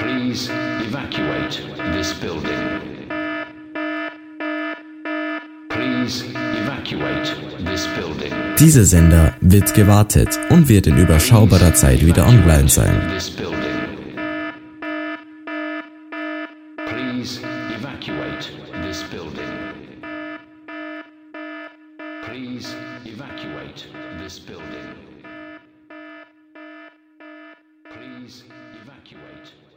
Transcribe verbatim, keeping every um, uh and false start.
Please evacuate this building. Please evacuate this building. Dieser Sender wird gewartet und wird in überschaubarer Zeit wieder online sein. Please evacuate this building. Please evacuate this building. Please evacuate.